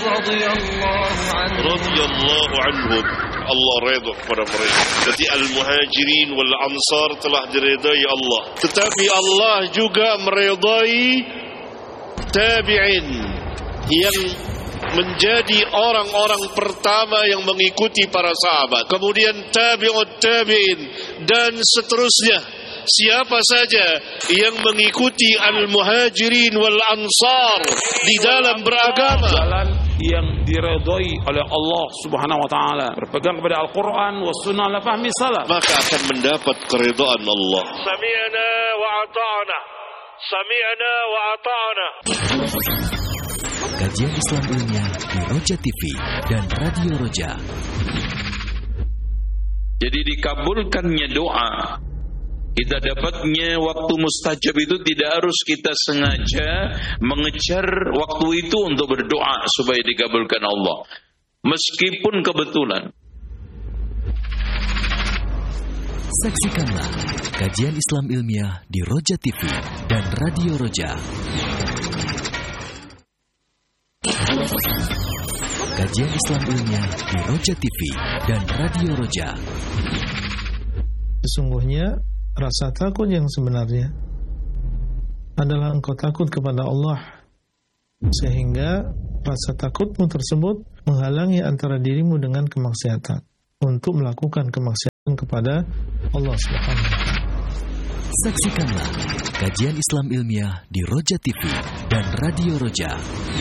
radhiyallahu anhum. Allah redha kepada mereka. Jadi al-muhajirin wal ansar telah diredai Allah. Tetapi Allah juga meredai tabi'in yang menjadi orang-orang pertama yang mengikuti para sahabat. Kemudian tabi'ut tabi'in dan seterusnya. Siapa saja yang mengikuti al-muhajirin wal ansar di dalam beragama, jalan yang diredai oleh Allah Subhanahu wa taala, berpegang kepada Al-Qur'an was sunnah ala fahmi salaf, maka akan mendapat keridhaan Allah. Sami'na wa ata'na. Sami'na wa ata'na. Kajian Islam ilmiah di Roja TV dan Radio Roja. Jadi dikabulkannya doa, kita dapatnya waktu mustajab itu tidak harus kita sengaja mengejar waktu itu untuk berdoa supaya dikabulkan Allah, meskipun kebetulan. Saksikanlah kajian Islam ilmiah di Roja TV dan Radio Roja. Kajian Islam ilmiah di Roja TV dan Radio Roja. Sesungguhnya rasa takut yang sebenarnya adalah engkau takut kepada Allah, sehingga rasa takutmu tersebut menghalangi antara dirimu dengan kemaksiatan untuk melakukan kemaksiatan kepada Allah Subhanahu wa taala. Saksikanlah kajian Islam ilmiah di Roja TV dan Radio Roja.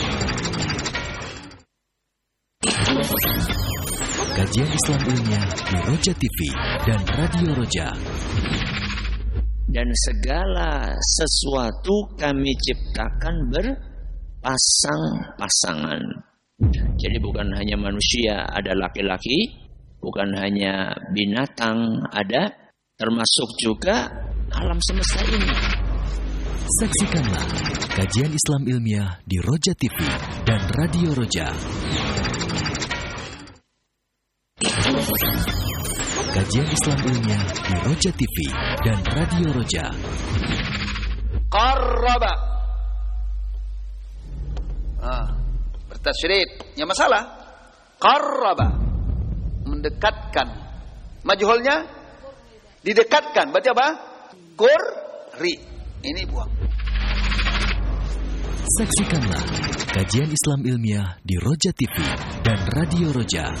Kajian Islam ilmiah di Roja TV dan Radio Roja. Dan segala sesuatu kami ciptakan berpasang-pasangan. Jadi bukan hanya manusia ada laki-laki, bukan hanya binatang ada, termasuk juga alam semesta ini. Saksikanlah kajian Islam ilmiah di Roja TV dan Radio Roja. Kajian Islam ilmiah di Roja TV dan Radio Roja. Qarraba. Bertasydid. Ya masalah. Qarraba. Mendekatkan. Majhulnya didekatkan. Berarti apa? Qurri. Ini buang. Saksikanlah kajian Islam ilmiah di Roja TV dan Radio Roja.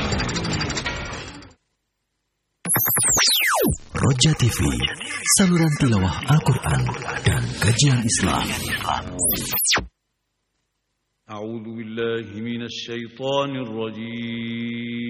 Roja TV, saluran tilawah Al-Quran dan kajian Islam. A'udzu billahi minasy syaithanir rajim.